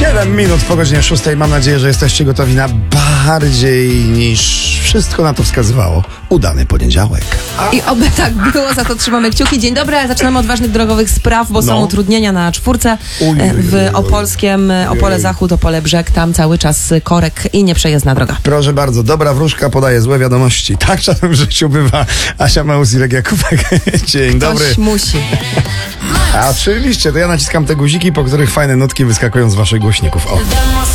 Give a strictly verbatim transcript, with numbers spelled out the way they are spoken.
siedem minut po godzinie szóstej. Mam nadzieję, że jesteście gotowi na bardziej niż wszystko na to wskazywało udany poniedziałek. I oby tak było, za to trzymamy kciuki. Dzień dobry, ale zaczynamy od ważnych drogowych spraw, bo No. są utrudnienia na czwórce Uj, uj, uj, w uj. Opolskiem, Opole Zachód, Opole Brzeg, tam cały czas korek i nieprzejezdna droga. Proszę bardzo, dobra wróżka podaje złe wiadomości. Tak czasem w życiu bywa. Asia Małus i Irek Jakubek. Dzień dobry. Ktoś musi. A oczywiście, to ja naciskam te guziki, po których fajne nutki wyskakują z waszych głośników. O.